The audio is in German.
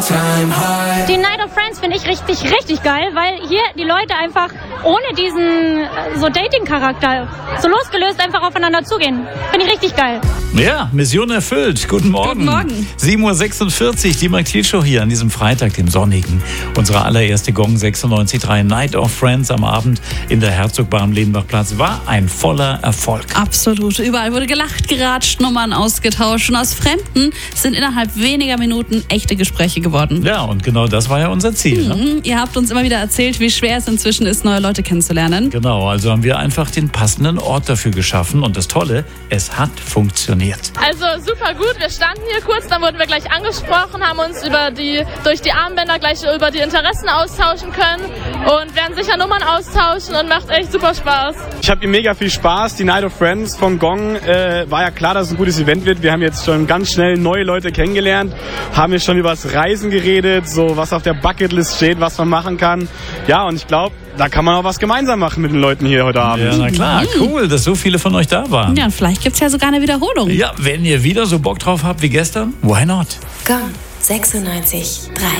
Die Night of Friends finde ich richtig, richtig geil, weil hier die Leute einfach ohne diesen so Dating-Charakter so losgelöst einfach aufeinander zugehen. Finde ich richtig geil. Ja, Mission erfüllt. Guten Morgen. Guten Morgen. 7.46 Uhr, die Mike Thiel Show hier an diesem Freitag, dem sonnigen. Unsere allererste Gong 96.3 Night of Friends am Abend in der Herzogbahn am Ledenbachplatz war ein voller Erfolg. Absolut. Überall wurde gelacht, geratscht, Nummern ausgetauscht. Und aus Fremden sind innerhalb weniger Minuten echte Gespräche geworden. Ja, und genau das war ja unser Ziel. Ne? Ihr habt uns immer wieder erzählt, wie schwer es inzwischen ist, neue Leute kennenzulernen. Genau, also haben wir einfach den passenden Ort dafür geschaffen. Und das Tolle, es hat funktioniert. Also super gut, wir standen hier kurz, dann wurden wir gleich angesprochen, haben uns durch die Armbänder gleich über die Interessen austauschen können und werden sicher Nummern austauschen und macht echt super Spaß. Ich habe hier mega viel Spaß. Die Night of Friends von Gong war ja klar, dass es ein gutes Event wird. Wir haben jetzt schon ganz schnell neue Leute kennengelernt, haben jetzt schon über das Reisen geredet, so was auf der Bucketlist steht, was man machen kann. Ja, und ich glaube, da kann man auch was gemeinsam machen mit den Leuten hier heute Abend. Ja, na klar, cool, dass so viele von euch da waren. Ja, vielleicht gibt es ja sogar eine Wiederholung. Ja, wenn ihr wieder so Bock drauf habt wie gestern, why not? Gong 96.3